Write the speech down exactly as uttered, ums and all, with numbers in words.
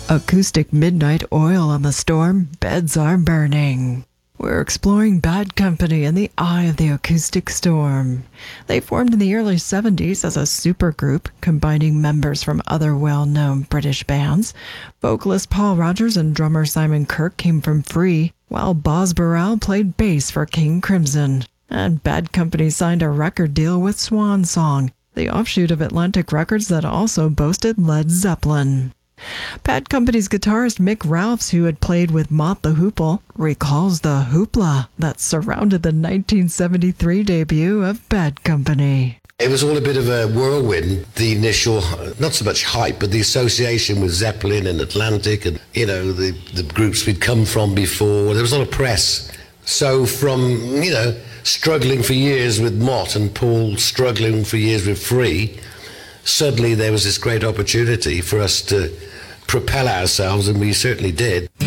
Acoustic Midnight Oil on the Storm, Beds Are Burning. We're exploring Bad Company in the eye of the acoustic storm. They formed in the early seventies as a supergroup, combining members from other well-known British bands. Vocalist Paul Rogers and drummer Simon Kirke came from Free, while Boz Burrell played bass for King Crimson. And Bad Company signed a record deal with Swan Song, the offshoot of Atlantic Records that also boasted Led Zeppelin. Bad Company's guitarist Mick Ralphs, who had played with Mott the Hoople, recalls the hoopla that surrounded the nineteen seventy-three debut of Bad Company. It was all a bit of a whirlwind, the initial, not so much hype, but the association with Zeppelin and Atlantic and, you know, the, the groups we'd come from before. There was a lot of press. So from, you know, struggling for years with Mott and Paul struggling for years with Free, suddenly there was this great opportunity for us to propel ourselves, and we certainly did.